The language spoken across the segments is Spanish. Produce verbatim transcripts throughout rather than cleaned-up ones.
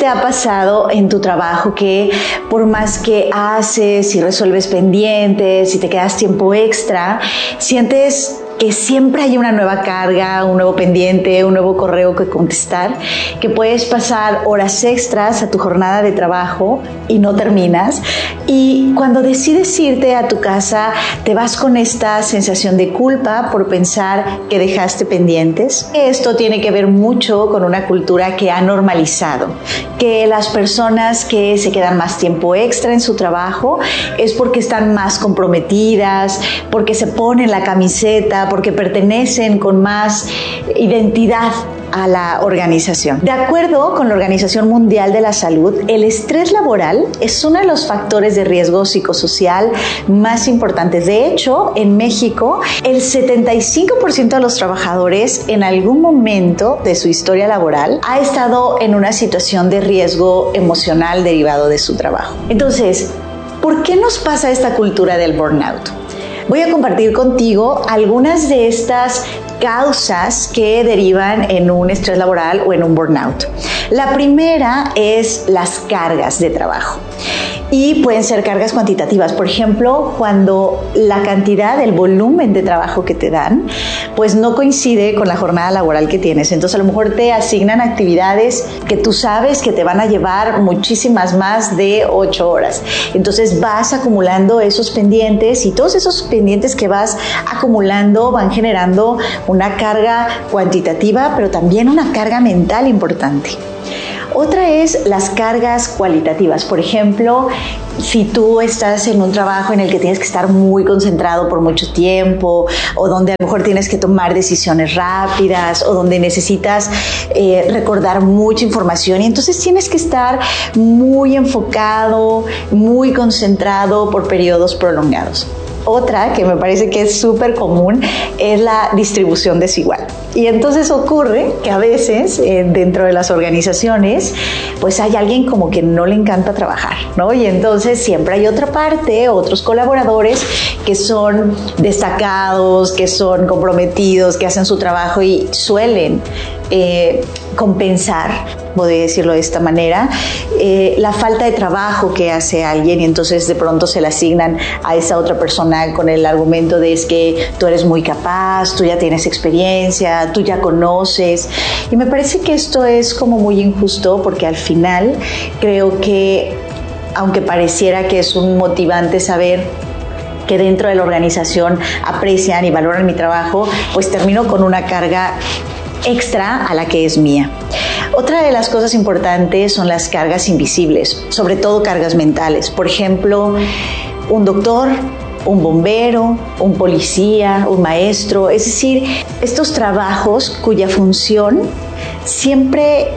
te ha pasado en tu trabajo que por más que haces y resuelves pendientes y te quedas tiempo extra, sientes que siempre hay una nueva carga, un nuevo pendiente, un nuevo correo que contestar, que puedes pasar horas extras a tu jornada de trabajo y no terminas? Y cuando decides irte a tu casa, te vas con esta sensación de culpa por pensar que dejaste pendientes. Esto tiene que ver mucho con una cultura que ha normalizado que las personas que se quedan más tiempo extra en su trabajo es porque están más comprometidas, porque se ponen la camiseta, porque pertenecen con más identidad a la organización. De acuerdo con la Organización Mundial de la Salud, el estrés laboral es uno de los factores de riesgo psicosocial más importantes. De hecho, en México, el setenta y cinco por ciento de los trabajadores en algún momento de su historia laboral ha estado en una situación de riesgo emocional derivado de su trabajo. Entonces, ¿por qué nos pasa esta cultura del burnout? Voy a compartir contigo algunas de estas causas que derivan en un estrés laboral o en un burnout. La primera es las cargas de trabajo. Y pueden ser cargas cuantitativas. Por ejemplo, cuando la cantidad, el volumen de trabajo que te dan, pues no coincide con la jornada laboral que tienes. Entonces, a lo mejor te asignan actividades que tú sabes que te van a llevar muchísimas más de ocho horas. Entonces, vas acumulando esos pendientes y todos esos pendientes que vas acumulando van generando una carga cuantitativa, pero también una carga mental importante. Otra es las cargas cualitativas. Por ejemplo, si tú estás en un trabajo en el que tienes que estar muy concentrado por mucho tiempo, o donde a lo mejor tienes que tomar decisiones rápidas, o donde necesitas eh, recordar mucha información, y entonces tienes que estar muy enfocado, muy concentrado por periodos prolongados. Otra que me parece que es súper común es la distribución desigual. Y entonces ocurre que a veces eh, dentro de las organizaciones pues hay alguien como que no le encanta trabajar, ¿no? Y entonces siempre hay otra parte, otros colaboradores que son destacados, que son comprometidos, que hacen su trabajo y suelen eh, compensar, podría decirlo de esta manera, eh, la falta de trabajo que hace alguien, y entonces de pronto se le asignan a esa otra persona con el argumento de es que tú eres muy capaz, tú ya tienes experiencia, tú ya conoces. Y me parece que esto es como muy injusto, porque al final creo que, aunque pareciera que es un motivante saber que dentro de la organización aprecian y valoran mi trabajo, pues termino con una carga extra a la que es mía. Otra de las cosas importantes son las cargas invisibles, sobre todo cargas mentales. Por ejemplo, un doctor, un bombero, un policía, un maestro, es decir, estos trabajos cuya función siempre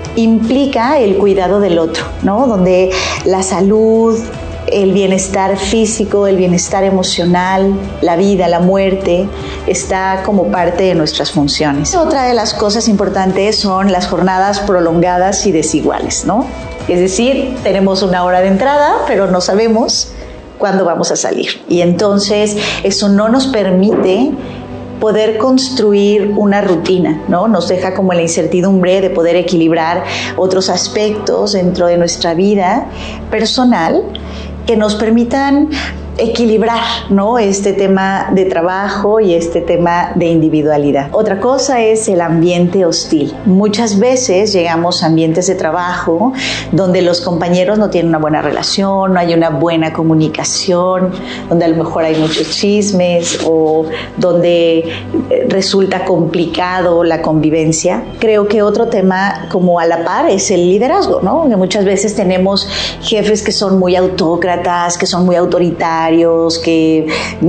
implica el cuidado del otro, ¿no? Donde la salud, el bienestar físico, el bienestar emocional, la vida, la muerte, está como parte de nuestras funciones. Otra de las cosas importantes son las jornadas prolongadas y desiguales, ¿no? Es decir, tenemos una hora de entrada, pero no sabemos cuándo vamos a salir. Y entonces eso no nos permite poder construir una rutina, ¿no? Nos deja como la incertidumbre de poder equilibrar otros aspectos dentro de nuestra vida personal que nos permitan equilibrar, ¿no?, este tema de trabajo y este tema de individualidad. Otra cosa es el ambiente hostil. Muchas veces llegamos a ambientes de trabajo donde los compañeros no tienen una buena relación, no hay una buena comunicación, donde a lo mejor hay muchos chismes o donde resulta complicado la convivencia. Creo que otro tema como a la par es el liderazgo, ¿no? Que muchas veces tenemos jefes que son muy autócratas, que son muy autoritarios, que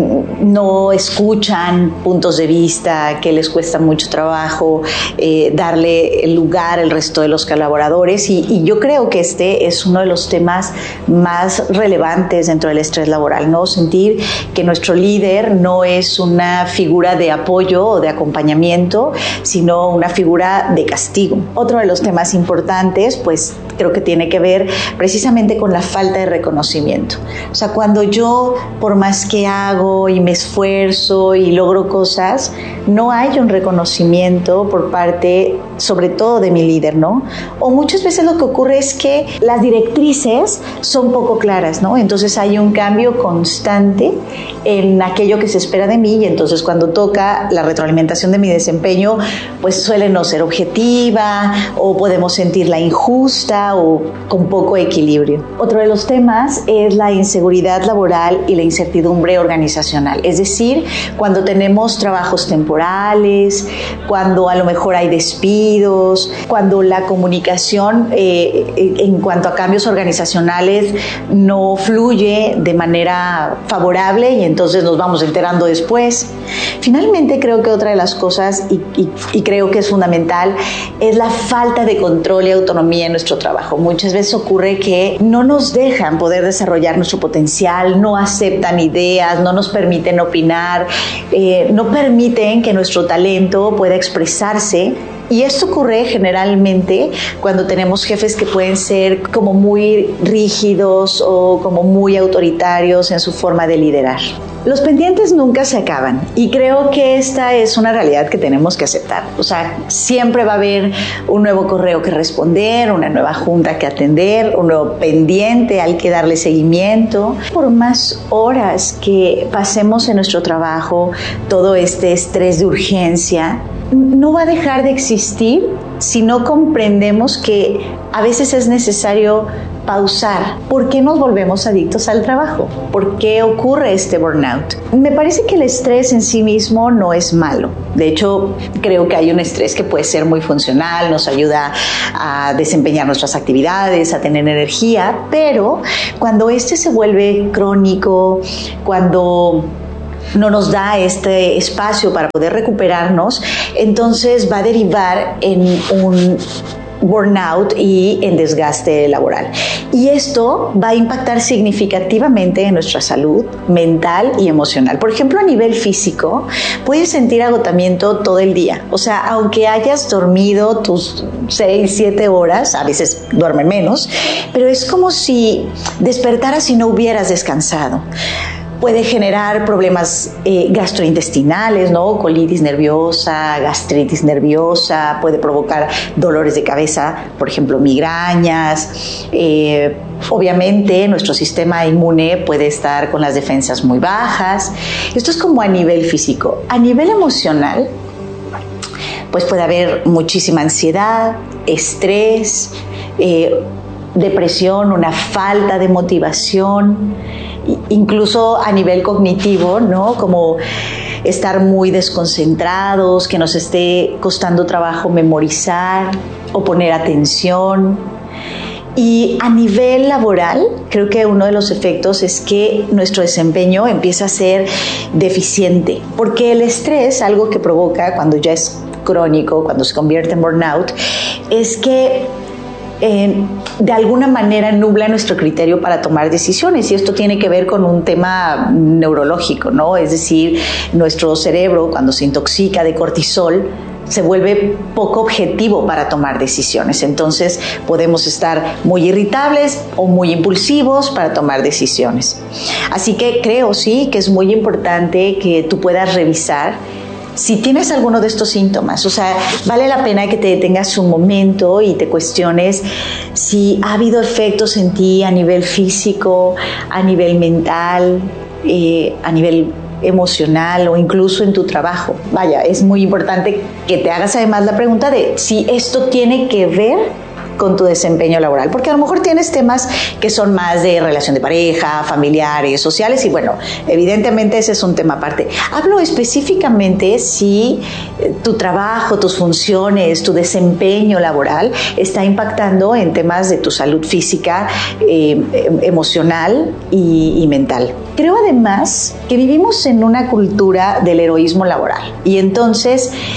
no escuchan puntos de vista, que les cuesta mucho trabajo eh, darle lugar al resto de los colaboradores, y, y yo creo que este es uno de los temas más relevantes dentro del estrés laboral, ¿no? Sentir que nuestro líder no es una figura de apoyo o de acompañamiento, sino una figura de castigo. Otro de los temas importantes, pues creo que tiene que ver precisamente con la falta de reconocimiento. O sea, cuando yo, por más que hago y me esfuerzo y logro cosas, no hay un reconocimiento por parte, sobre todo de mi líder, ¿no? O muchas veces lo que ocurre es que las directrices son poco claras, ¿no? Entonces hay un cambio constante en aquello que se espera de mí y entonces cuando toca la retroalimentación de mi desempeño, pues suele no ser objetiva o podemos sentirla injusta o con poco equilibrio. Otro de los temas es la inseguridad laboral y la incertidumbre organizacional, es decir, cuando tenemos trabajos temporales, cuando a lo mejor hay despidos, cuando la comunicación eh, en cuanto a cambios organizacionales no fluye de manera favorable y entonces nos vamos enterando después. Finalmente, creo que otra de las cosas, y, y, y creo que es fundamental, es la falta de control y autonomía en nuestro trabajo. Muchas veces ocurre que no nos dejan poder desarrollar nuestro potencial, no aceptan ideas, no nos permiten opinar, eh, no permiten que nuestro talento pueda expresarse. Y esto ocurre generalmente cuando tenemos jefes que pueden ser como muy rígidos o como muy autoritarios en su forma de liderar. Los pendientes nunca se acaban y creo que esta es una realidad que tenemos que aceptar. O sea, siempre va a haber un nuevo correo que responder, una nueva junta que atender, un nuevo pendiente al que darle seguimiento. Por más horas que pasemos en nuestro trabajo, todo este estrés de urgencia no va a dejar de existir si no comprendemos que a veces es necesario pausar. ¿Por qué nos volvemos adictos al trabajo? ¿Por qué ocurre este burnout? Me parece que el estrés en sí mismo no es malo. De hecho, creo que hay un estrés que puede ser muy funcional, nos ayuda a desempeñar nuestras actividades, a tener energía, pero cuando este se vuelve crónico, cuando no nos da este espacio para poder recuperarnos, entonces va a derivar en un burnout y en desgaste laboral. Y esto va a impactar significativamente en nuestra salud mental y emocional. Por ejemplo, a nivel físico, puedes sentir agotamiento todo el día. O sea, aunque hayas dormido tus seis, siete horas, a veces duermen menos, pero es como si despertaras y no hubieras descansado. Puede generar problemas eh, gastrointestinales, ¿no? Colitis nerviosa, gastritis nerviosa, puede provocar dolores de cabeza, por ejemplo, migrañas. Eh, obviamente, nuestro sistema inmune puede estar con las defensas muy bajas. Esto es como a nivel físico. A nivel emocional, pues puede haber muchísima ansiedad, estrés, eh, depresión, una falta de motivación, incluso a nivel cognitivo, ¿no? Como estar muy desconcentrados, que nos esté costando trabajo memorizar o poner atención. Y a nivel laboral, creo que uno de los efectos es que nuestro desempeño empieza a ser deficiente, porque el estrés, algo que provoca cuando ya es crónico, cuando se convierte en burnout, es que Eh, de alguna manera nubla nuestro criterio para tomar decisiones y esto tiene que ver con un tema neurológico, ¿no? Es decir, nuestro cerebro cuando se intoxica de cortisol se vuelve poco objetivo para tomar decisiones. Entonces podemos estar muy irritables o muy impulsivos para tomar decisiones. Así que creo sí que es muy importante que tú puedas revisar si tienes alguno de estos síntomas. O sea, vale la pena que te detengas un momento y te cuestiones si ha habido efectos en ti a nivel físico, a nivel mental, eh, a nivel emocional o incluso en tu trabajo. Vaya, es muy importante que te hagas además la pregunta de si esto tiene que ver con tu desempeño laboral, porque a lo mejor tienes temas que son más de relación de pareja, familiares, sociales y bueno, evidentemente ese es un tema aparte. Hablo específicamente si tu trabajo, tus funciones, tu desempeño laboral está impactando en temas de tu salud física, eh, emocional y, y mental. Creo además que vivimos en una cultura del heroísmo laboral y entonces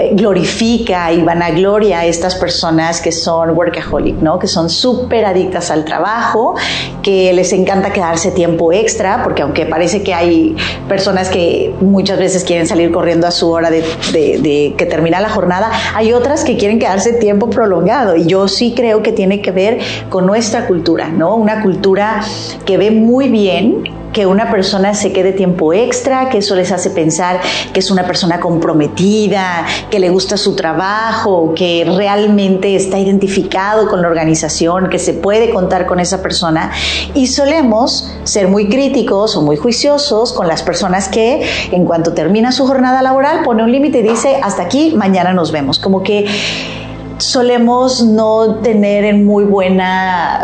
glorifica y vanagloria a estas personas que son workaholic, ¿no? Que son súper adictas al trabajo, que les encanta quedarse tiempo extra, porque aunque parece que hay personas que muchas veces quieren salir corriendo a su hora de, de, de que termina la jornada, hay otras que quieren quedarse tiempo prolongado, y yo sí creo que tiene que ver con nuestra cultura, ¿no? Una cultura que ve muy bien que una persona se quede tiempo extra, que eso les hace pensar que es una persona comprometida, que le gusta su trabajo, que realmente está identificado con la organización, que se puede contar con esa persona, y solemos ser muy críticos o muy juiciosos con las personas que en cuanto termina su jornada laboral pone un límite y dice hasta aquí, mañana nos vemos. Como que solemos no tener en muy buena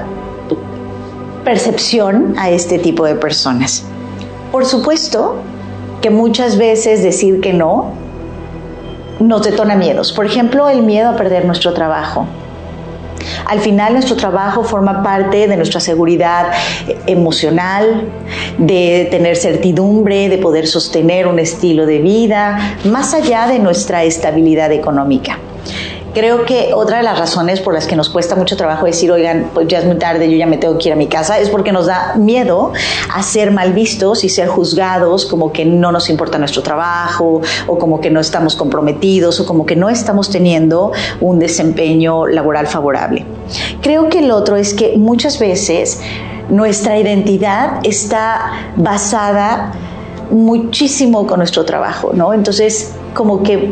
percepción a este tipo de personas. Por supuesto que muchas veces decir que no nos detona miedos. Por ejemplo, el miedo a perder nuestro trabajo. Al final, nuestro trabajo forma parte de nuestra seguridad emocional, de tener certidumbre, de poder sostener un estilo de vida, más allá de nuestra estabilidad económica. Creo que otra de las razones por las que nos cuesta mucho trabajo decir, oigan, pues ya es muy tarde, yo ya me tengo que ir a mi casa, es porque nos da miedo a ser mal vistos y ser juzgados como que no nos importa nuestro trabajo, o como que no estamos comprometidos, o como que no estamos teniendo un desempeño laboral favorable. Creo que el otro es que muchas veces nuestra identidad está basada muchísimo con nuestro trabajo, ¿no? Entonces, como que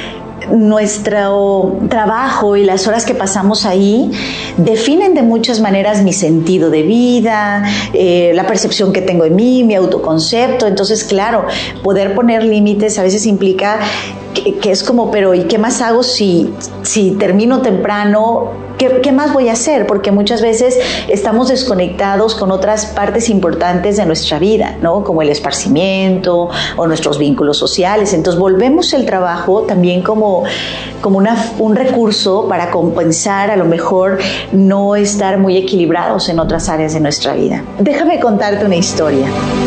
nuestro trabajo y las horas que pasamos ahí definen de muchas maneras mi sentido de vida, eh, la percepción que tengo de mí, mi autoconcepto. Entonces, claro, poder poner límites a veces implica que, que es como, pero ¿y qué más hago si, si termino temprano? ¿Qué, ¿Qué más voy a hacer? Porque muchas veces estamos desconectados con otras partes importantes de nuestra vida, ¿no? Como el esparcimiento o nuestros vínculos sociales. Entonces volvemos el trabajo también como, como una, un recurso para compensar a lo mejor no estar muy equilibrados en otras áreas de nuestra vida. Déjame contarte una historia.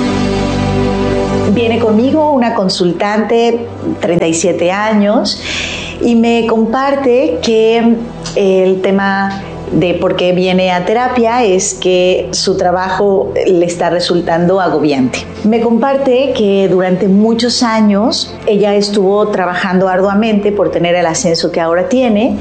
Viene conmigo una consultante, treinta y siete años, y me comparte que el tema de por qué viene a terapia es que su trabajo le está resultando agobiante. Me comparte que durante muchos años ella estuvo trabajando arduamente por tener el ascenso que ahora tiene,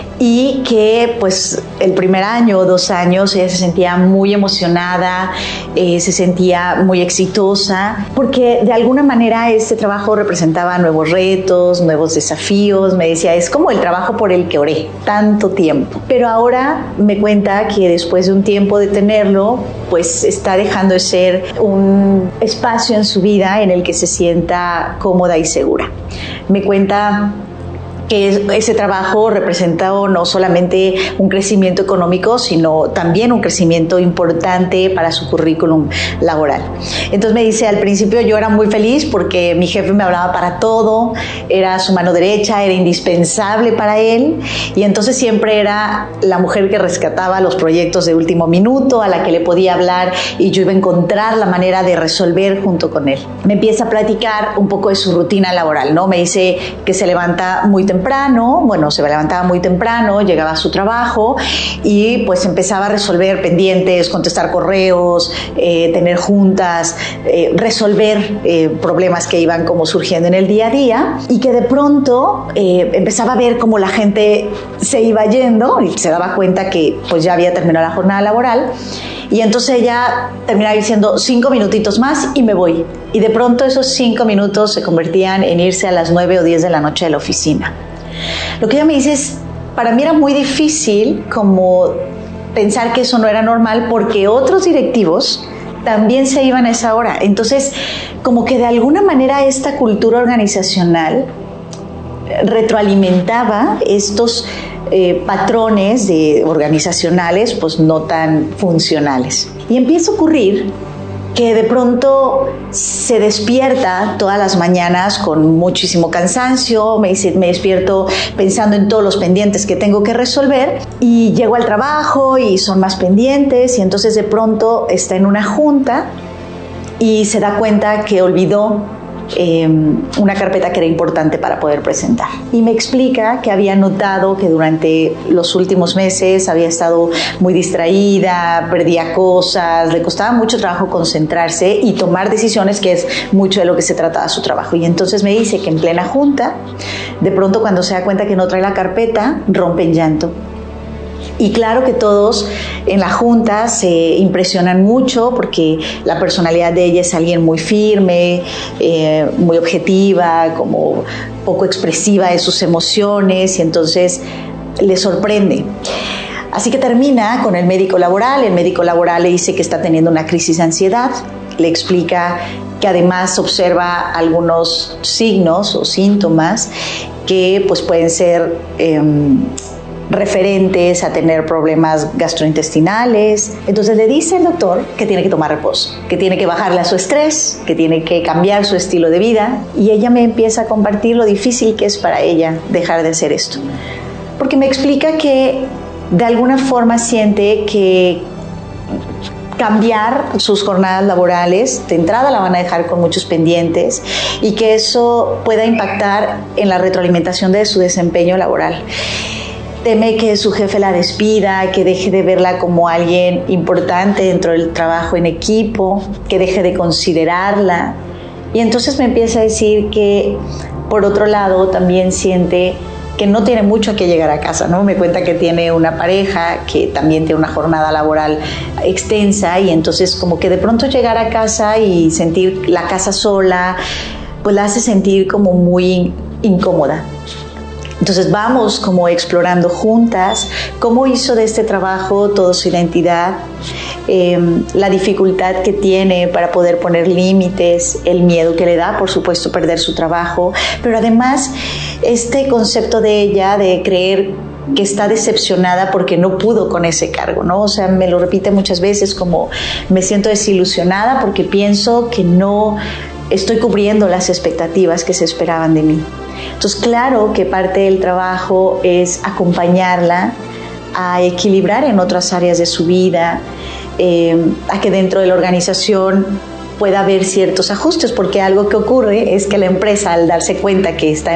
y que pues el primer año o dos años ella se sentía muy emocionada, eh, se sentía muy exitosa, porque de alguna manera este trabajo representaba nuevos retos, nuevos desafíos. Me decía, es como el trabajo por el que oré tanto tiempo. Pero ahora me cuenta que después de un tiempo de tenerlo, pues está dejando de ser un espacio en su vida en el que se sienta cómoda y segura. Me cuenta que ese trabajo representó no solamente un crecimiento económico, sino también un crecimiento importante para su currículum laboral. Entonces me dice, al principio yo era muy feliz porque mi jefe me hablaba para todo, era su mano derecha, era indispensable para él, y entonces siempre era la mujer que rescataba los proyectos de último minuto, a la que le podía hablar, y yo iba a encontrar la manera de resolver junto con él. Me empieza a platicar un poco de su rutina laboral, ¿no? Me dice que se levanta muy temprano, temprano, bueno, se levantaba muy temprano, llegaba a su trabajo y pues empezaba a resolver pendientes, contestar correos, eh, tener juntas, eh, resolver eh, problemas que iban como surgiendo en el día a día, y que de pronto eh, empezaba a ver cómo la gente se iba yendo y se daba cuenta que pues ya había terminado la jornada laboral. Y entonces ella terminaba diciendo cinco minutitos más y me voy. Y de pronto esos cinco minutos se convertían en irse a las nueve o diez de la noche de la oficina. Lo que ella me dice es, para mí era muy difícil como pensar que eso no era normal, porque otros directivos también se iban a esa hora. Entonces, como que de alguna manera esta cultura organizacional retroalimentaba estos Eh, patrones de organizacionales pues no tan funcionales. Y empieza a ocurrir que de pronto se despierta todas las mañanas con muchísimo cansancio, me, dice, me despierto pensando en todos los pendientes que tengo que resolver, y llego al trabajo y son más pendientes, y entonces de pronto está en una junta y se da cuenta que olvidó eh, una carpeta que era importante para poder presentar. Y me explica que había notado que durante los últimos meses había estado muy distraída, perdía cosas, le costaba mucho trabajo concentrarse y tomar decisiones, que es mucho de lo que se trataba su trabajo. Y entonces me dice que en plena junta, de pronto cuando se da cuenta que no trae la carpeta, rompe en llanto. Y claro que todos en la junta se impresionan mucho porque la personalidad de ella es alguien muy firme, eh, muy objetiva, como poco expresiva de sus emociones, y entonces le sorprende. Así que termina con el médico laboral. El médico laboral le dice que está teniendo una crisis de ansiedad, le explica que además observa algunos signos o síntomas que pues pueden ser eh, referentes a tener problemas gastrointestinales. Entonces le dice el doctor que tiene que tomar reposo, que tiene que bajarle a su estrés, que tiene que cambiar su estilo de vida, y ella me empieza a compartir lo difícil que es para ella dejar de hacer esto, porque me explica que de alguna forma siente que cambiar sus jornadas laborales, de entrada la van a dejar con muchos pendientes, y que eso pueda impactar en la retroalimentación de su desempeño laboral. Teme que su jefe la despida, que deje de verla como alguien importante dentro del trabajo en equipo, que deje de considerarla. Y entonces me empieza a decir que, por otro lado, también siente que no tiene mucho que llegar a casa, ¿no? Me cuenta que tiene una pareja que también tiene una jornada laboral extensa, y entonces como que de pronto llegar a casa y sentir la casa sola, pues la hace sentir como muy incómoda. Entonces vamos como explorando juntas cómo hizo de este trabajo toda su identidad, eh, la dificultad que tiene para poder poner límites, el miedo que le da, por supuesto, perder su trabajo, pero además este concepto de ella de creer que está decepcionada porque no pudo con ese cargo, ¿no? O sea, me lo repite muchas veces como me siento desilusionada porque pienso que no estoy cubriendo las expectativas que se esperaban de mí. Entonces, claro que parte del trabajo es acompañarla a equilibrar en otras áreas de su vida, eh, a que dentro de la organización pueda haber ciertos ajustes, porque algo que ocurre es que la empresa, al darse cuenta que está